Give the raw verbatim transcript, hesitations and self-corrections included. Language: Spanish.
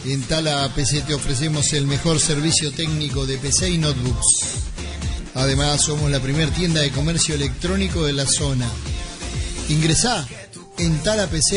En Tala P C te ofrecemos el mejor servicio técnico de P C y notebooks. Además, somos la primer tienda de comercio electrónico de la zona. Ingresá en Tala P C